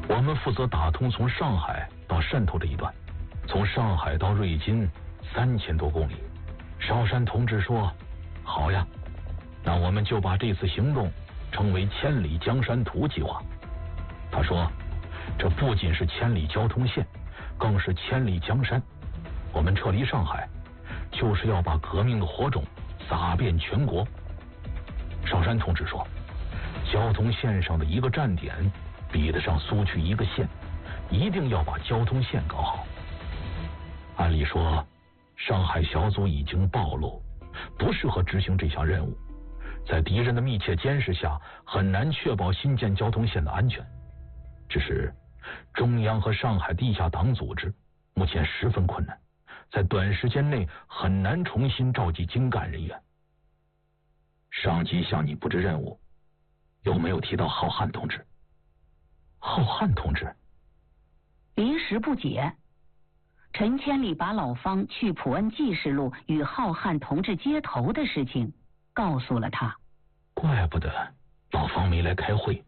我们负责打通从上海到汕头这一段，从上海到瑞金3000多公里。少山同志说：“好呀，那我们就把这次行动称为千里江山图计划。”他说，这不仅是千里交通线，更是千里江山。我们撤离上海，就是要把革命的火种撒遍全国。少山同志说，交通线上的一个站点比得上苏区一个县，一定要把交通线搞好。按理说，上海小组已经暴露，不适合执行这项任务，在敌人的密切监视下，很难确保新建交通线的安全。只是中央和上海地下党组织目前十分困难，在短时间内很难重新召集精干人员。上级向你布置任务，有没有提到浩瀚同志？浩瀚同志？ 临时不解。陈千里把老方去普恩记事录与浩瀚同志接头的事情告诉了他。 怪不得老方没来开会。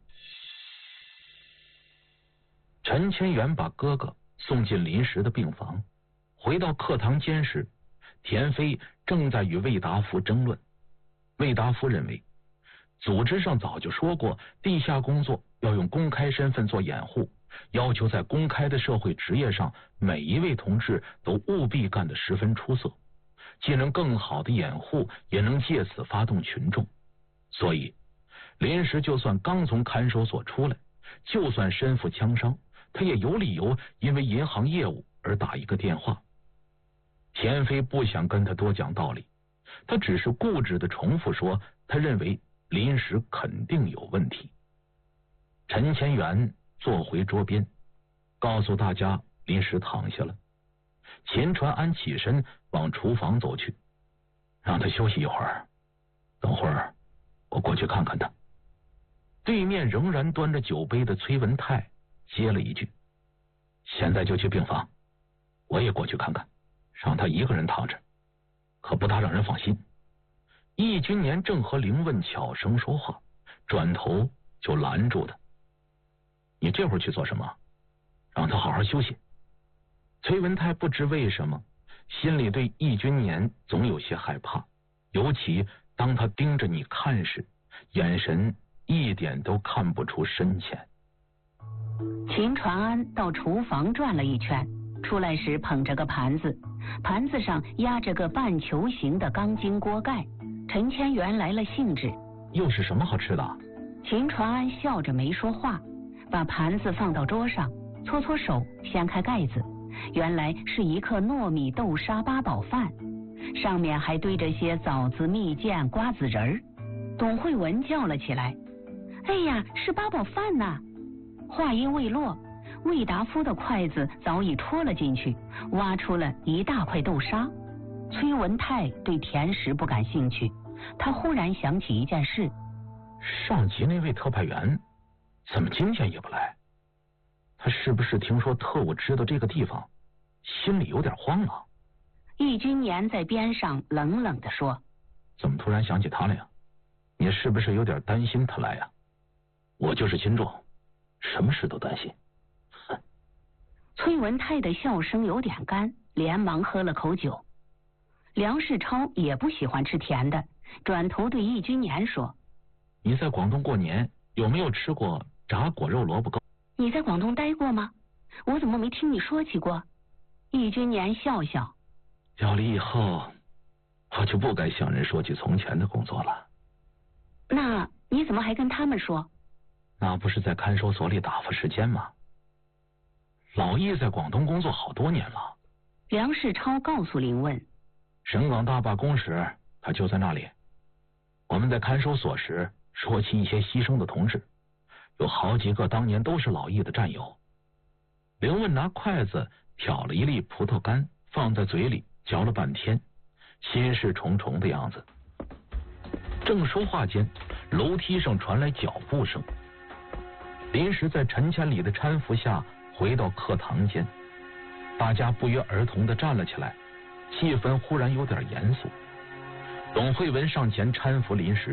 陈千元把哥哥送进临时的病房，回到课堂间时，田飞正在与魏达夫争论。魏达夫认为，组织上早就说过，地下工作要用公开身份做掩护，要求在公开的社会职业上，每一位同志都务必干得十分出色，既能更好的掩护，也能借此发动群众。所以临时就算刚从看守所出来，就算身负枪伤，他也有理由因为银行业务而打一个电话。田飞不想跟他多讲道理，他只是固执地重复说，他认为临时肯定有问题。陈千元坐回桌边，告诉大家临时躺下了。秦传安起身往厨房走去，让他休息一会儿，等会儿我过去看看他。对面仍然端着酒杯的崔文泰接了一句：“现在就去病房，我也过去看看，让他一个人躺着，可不大让人放心。”易君年正和凌问悄声说话，转头就拦住他：“你这会儿去做什么？让他好好休息。”崔文泰不知为什么，心里对易君年总有些害怕，尤其当他盯着你看时，眼神一点都看不出深浅。 秦传安到厨房转了一圈，出来时捧着个盘子，盘子上压着个半球形的钢筋锅盖。陈千元来了兴致：“ 又是什么好吃的？” 秦传安笑着没说话，把盘子放到桌上，搓搓手，掀开盖子，原来是一克糯米豆沙八宝饭，上面还堆着些枣子、蜜饯、瓜子仁儿。董慧文叫了起来：“哎呀，是八宝饭呐！”话音未落，魏达夫的筷子早已戳了进去，挖出了一大块豆沙。崔文泰对甜食不感兴趣，他忽然想起一件事： 上级那位特派员怎么今天也不来？他是不是听说特务知道这个地方，心里有点慌了？ 易君年在边上冷冷地说：“ 怎么突然想起他了呀？你是不是有点担心他来呀？我就是群众，什么事都担心。”哼！ 崔文泰的笑声有点干，连忙喝了口酒。梁世超也不喜欢吃甜的，转头对易君年说：“ 你在广东过年有没有吃过炸果肉萝卜糕？”“ 你在广东待过吗？我怎么没听你说起过？”易君年笑笑：“ 要离以后，我就不该向人说起从前的工作了。”“ 那你怎么还跟他们说？”“ 那不是在看守所里打发时间吗？老易在广东工作好多年了。” 梁世超告诉林问：“ 省港大罢工时，他就在那里。我们在看守所时说起一些牺牲的同志，有好几个当年都是老易的战友。”林问拿筷子挑了一粒葡萄干放在嘴里嚼了半天，心事重重的样子。正说话间，楼梯上传来脚步声。临时在陈千里的搀扶下回到课堂间，大家不约而同地站了起来，气氛忽然有点严肃。董慧文上前搀扶临时，